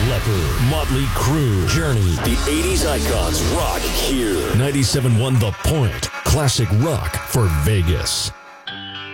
Leppard, Motley Crue, Journey. The 80s icons rock here. 97.1 The Point. Classic rock for Vegas.